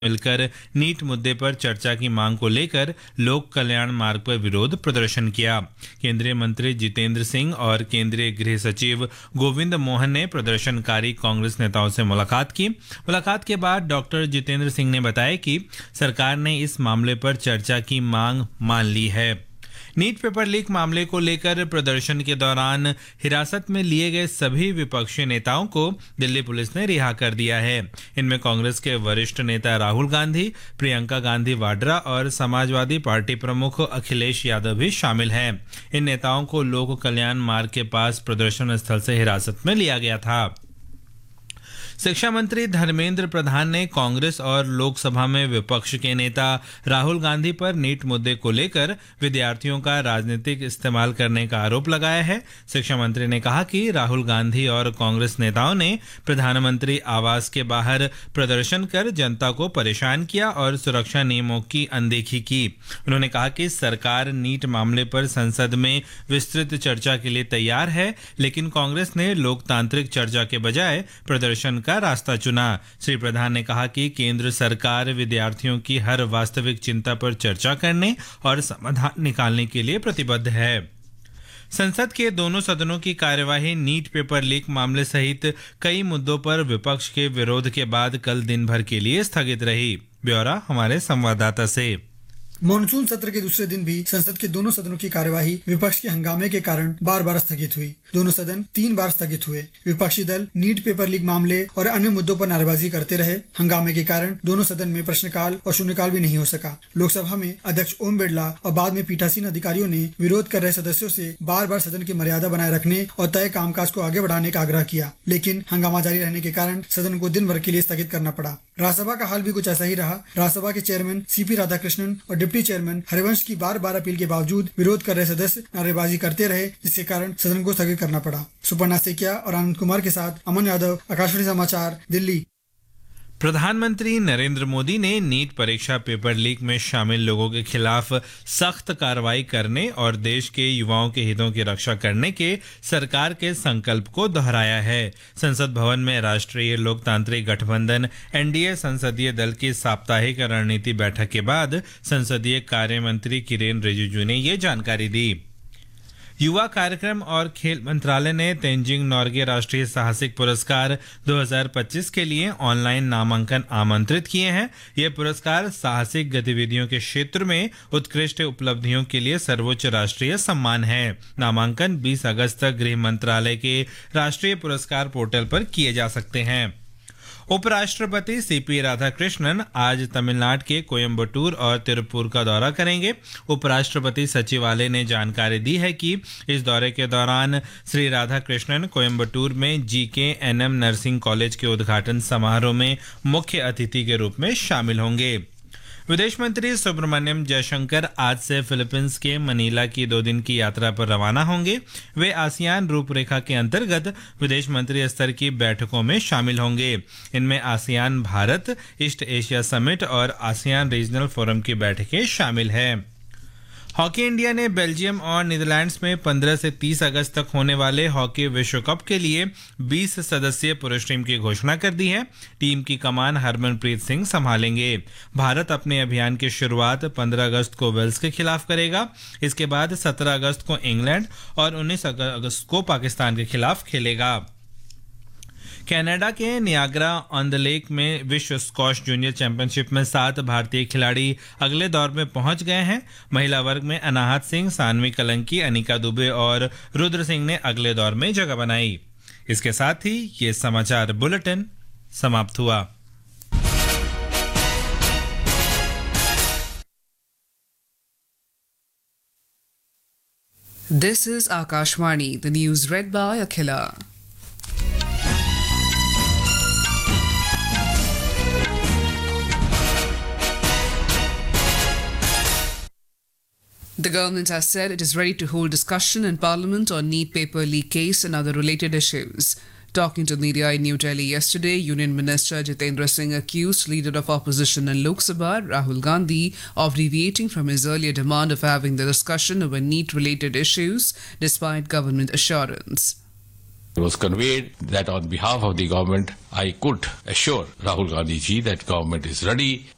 मिलकर नीट मुद्दे पर चर्चा की मांग को लेकर लोक कल्याण मार्ग पर विरोध प्रदर्शन किया। केंद्रीय मंत्री जितेंद्र सिंह और केंद्रीय गृह सचिव गोविंद मोहन ने प्रदर्शनकारी कांग्रेस नेताओं से मुलाकात की। मुलाकात के बाद डॉक्टर जितेंद्र सिंह ने बताया कि सरकार ने इस मामले पर चर्चा की मांग मान ली है। नीट पेपर लीक मामले को लेकर प्रदर्शन के दौरान हिरासत में लिए गए सभी विपक्षी नेताओं को दिल्ली पुलिस ने रिहा कर दिया है। इनमें कांग्रेस के वरिष्ठ नेता राहुल गांधी, प्रियंका गांधी वाड्रा और समाजवादी पार्टी प्रमुख अखिलेश यादव भी शामिल हैं। इन नेताओं को लोक कल्याण मार्ग के पास प्रदर्शन स्थल से हिरासत में लिया गया था। शिक्षा मंत्री धर्मेंद्र प्रधान ने कांग्रेस और लोकसभा में विपक्ष के नेता राहुल गांधी पर नीट मुद्दे को लेकर विद्यार्थियों का राजनीतिक इस्तेमाल करने का आरोप लगाया है। शिक्षा मंत्री ने कहा कि राहुल गांधी और कांग्रेस नेताओं ने प्रधानमंत्री आवास के बाहर प्रदर्शन कर जनता को परेशान किया और सुरक्षा नियमों की अनदेखी की। उन्होंने कहा कि सरकार नीट मामले पर संसद में विस्तृत चर्चा के लिए तैयार है, लेकिन कांग्रेस ने लोकतांत्रिक चर्चा के बजाय प्रदर्शन का रास्ता चुना। श्री प्रधान ने कहा कि केंद्र सरकार विद्यार्थियों की हर वास्तविक चिंता पर चर्चा करने और समाधान निकालने के लिए प्रतिबद्ध है। संसद के दोनों सदनों की कार्यवाही नीट पेपर लीक मामले सहित कई मुद्दों पर विपक्ष के विरोध के बाद कल दिन भर के लिए स्थगित रही। ब्यौरा हमारे संवाददाता से। मॉनसून सत्र के दूसरे दिन भी संसद के दोनों सदनों की कार्यवाही विपक्ष के हंगामे के कारण बार बार स्थगित हुई। दोनों सदन 3 बार स्थगित हुए। विपक्षी दल नीट पेपर लीक मामले और अन्य मुद्दों पर नारेबाजी करते रहे। हंगामे के कारण दोनों सदन में प्रश्नकाल और शून्यकाल भी नहीं हो सका। लोकसभा में अध्यक्ष ओम बिरला और बाद में पीठासीन अधिकारियों ने विरोध कर रहे सदस्यों से बार बार सदन की मर्यादा बनाए रखने और तय कामकाज को आगे बढ़ाने का आग्रह किया, लेकिन हंगामा जारी रहने के कारण सदन को दिन भर के लिए स्थगित करना पड़ा। राज्यसभा का हाल भी कुछ ऐसा ही रहा। राज्यसभा के चेयरमैन सीपी राधाकृष्णन और डिप्टी चेयरमैन हरिवंश की बार बार अपील के बावजूद विरोध कर रहे सदस्य नारेबाजी करते रहे, जिसके कारण सदन को स्थगित करना पड़ा। सुपर्णा सेकिया और आनंद कुमार के साथ अमन यादव, आकाशवाणी समाचार, दिल्ली। प्रधानमंत्री नरेंद्र मोदी ने नीट परीक्षा पेपर लीक में शामिल लोगों के खिलाफ सख्त कार्रवाई करने और देश के युवाओं के हितों की रक्षा करने के सरकार के संकल्प को दोहराया है। संसद भवन में राष्ट्रीय लोकतांत्रिक गठबंधन एनडीए संसदीय दल की साप्ताहिक रणनीति बैठक के बाद संसदीय कार्य मंत्री किरेन रिजिजू ने ये जानकारी दी। युवा कार्यक्रम और खेल मंत्रालय ने तेंजिंग नोर्गे राष्ट्रीय साहसिक पुरस्कार 2025 के लिए ऑनलाइन नामांकन आमंत्रित किए हैं। ये पुरस्कार साहसिक गतिविधियों के क्षेत्र में उत्कृष्ट उपलब्धियों के लिए सर्वोच्च राष्ट्रीय सम्मान है। नामांकन 20 अगस्त तक गृह मंत्रालय के राष्ट्रीय पुरस्कार पोर्टल पर किए जा सकते हैं। उपराष्ट्रपति सीपी राधाकृष्णन आज तमिलनाडु के कोयम्बटूर और तिरुपुर का दौरा करेंगे। उपराष्ट्रपति सचिवालय ने जानकारी दी है कि इस दौरे के दौरान श्री राधाकृष्णन कोयम्बटूर में GKNM नर्सिंग कॉलेज के उद्घाटन समारोह में मुख्य अतिथि के रूप में शामिल होंगे। विदेश मंत्री सुब्रमण्यम जयशंकर आज से फिलीपींस के मनीला की 2 दिन की यात्रा पर रवाना होंगे। वे आसियान रूपरेखा के अंतर्गत विदेश मंत्री स्तर की बैठकों में शामिल होंगे। इनमें ASEAN Bharat east Asia summit और आसियान रीजनल फोरम की बैठकें शामिल हैं। हॉकी इंडिया ने बेल्जियम और नीदरलैंड्स में 15 से 30 अगस्त तक होने वाले हॉकी विश्व कप के लिए 20 सदस्यीय पुरुष टीम की घोषणा कर दी है। टीम की कमान हरमनप्रीत सिंह संभालेंगे। भारत अपने अभियान की शुरुआत 15 अगस्त को वेल्स के खिलाफ करेगा। इसके बाद 17 अगस्त को इंग्लैंड और 19 अगस्त को पाकिस्तान के खिलाफ खेलेगा। कनाडा के नियाग्रा ऑन द लेक में विश्व स्क्वॉश जूनियर चैंपियनशिप में 7 भारतीय खिलाड़ी अगले दौर में पहुंच गए हैं। महिला वर्ग में अनाहत सिंह, सानवी कलंकी, अनिका दुबे और रुद्र सिंह ने अगले दौर में जगह बनाई। इसके साथ ही ये समाचार बुलेटिन समाप्त हुआ। This is Akashvani, the news read by Akhila. The government has said it is ready to hold discussion in Parliament on NEET paper leak case and other related issues. Talking to media in New Delhi yesterday, Union Minister Jitendra Singh accused Leader of Opposition in Lok Sabha, Rahul Gandhi, of deviating from his earlier demand of having the discussion over NEET-related issues, despite government assurance. It was conveyed that on behalf of the government, I could assure Rahul Gandhi ji that government is ready